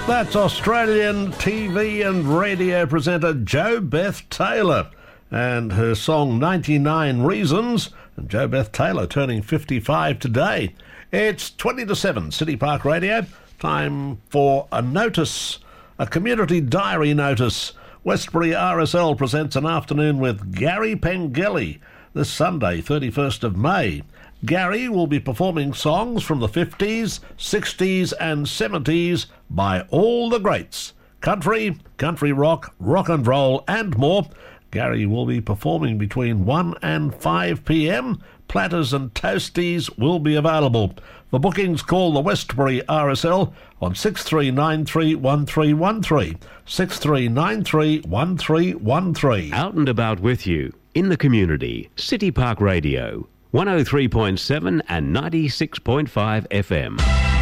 That's Australian TV and radio presenter Jo Beth Taylor and her song 99 Reasons. And Jo Beth Taylor turning 55 today. It's 20 to 7, City Park Radio. Time for a notice, a community diary notice. Westbury RSL presents an afternoon with Gary Pengelly this Sunday, 31st of May. Gary will be performing songs from the 50s, 60s and 70s by all the greats. Country, country rock, rock and roll and more. Gary will be performing between 1 and 5 p.m. Platters and toasties will be available. For bookings, call the Westbury RSL on 63931313. 63931313. Out and about with you, in the community, City Park Radio, 103.7 and 96.5 FM.